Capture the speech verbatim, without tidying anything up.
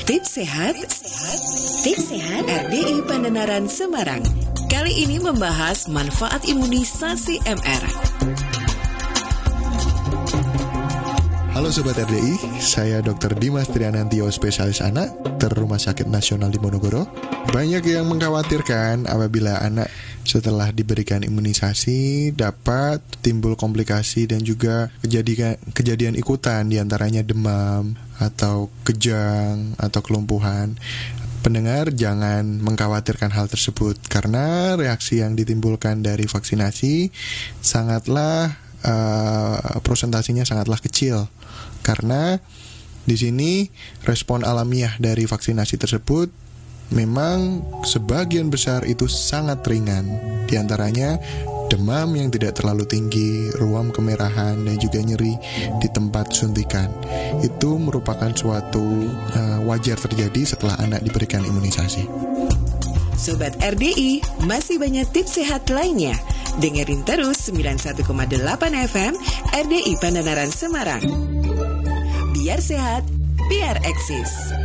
Tips sehat, tips sehat R D I Pandenaran Semarang. Kali ini membahas manfaat imunisasi M R. Halo Sobat R D I, saya dokter Dimas Trianantio, spesialis anak, Dokter Rumah Sakit Nasional di Monogoro. Banyak yang mengkhawatirkan apabila anak setelah diberikan imunisasi dapat timbul komplikasi dan juga kejadian, kejadian ikutan, diantaranya demam atau kejang atau kelumpuhan. Pendengar jangan mengkhawatirkan hal tersebut karena reaksi yang ditimbulkan dari vaksinasi sangatlah uh, prosentasinya sangatlah kecil. Karena di sini respon alamiah dari vaksinasi tersebut memang sebagian besar itu sangat ringan. Di antaranya demam yang tidak terlalu tinggi, ruam kemerahan, dan juga nyeri di tempat suntikan. Itu merupakan suatu uh, wajar terjadi setelah anak diberikan imunisasi. Sobat R D I, masih banyak tips sehat lainnya. Dengerin terus sembilan puluh satu koma delapan F M R D I Pandenaran Semarang. Biar sehat, biar eksis.